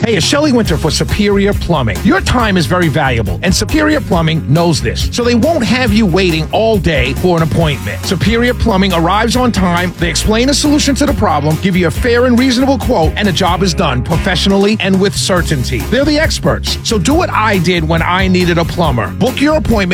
Hey, it's Shelley Winter for Superior Plumbing. Your time is very valuable, and Superior Plumbing knows this, so they won't have you waiting all day for an appointment. Superior Plumbing arrives on time, they explain a solution to the problem, give you a fair and reasonable quote, and the job is done professionally and with certainty. They're the experts, so do what I did when I needed a plumber. Book your appointment